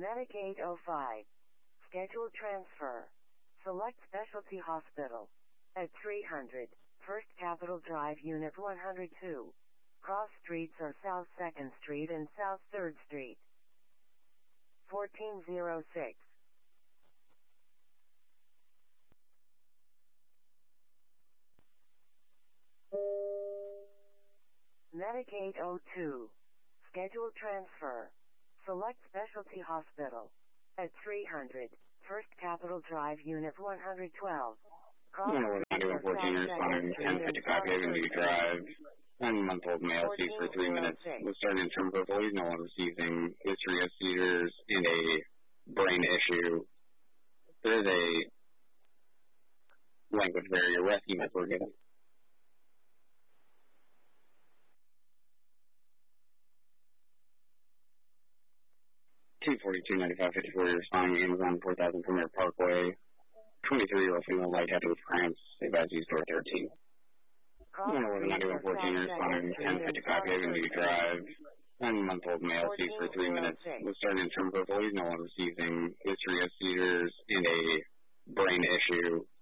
Medicaid 05. Scheduled transfer. Select specialty hospital. At 300, First Capitol Drive, Unit 102. Cross streets are South 2nd Street and South 3rd Street. 1406. Medicaid 02. Scheduled transfer. Select specialty hospital. At 300, First Capitol Drive, Unit 112. Cross streets are South 2nd Street and South 3rd Drive. 1-month-old male seized for 3 minutes. Was starting in term purple. He's no longer seizing. History of seizures and a brain issue. There is a language barrier. Rescue network. 242-95-54, you're responding Amazon 4000 Premier Parkway. 23-year-old female lightheaded with cramps. Advise use door 13. 9114, you're responding 1055 Avenue Drive. 1-month-old male seized for 3 minutes. Was starting in term purple. He's no longer seizing. History of seizures and a brain issue.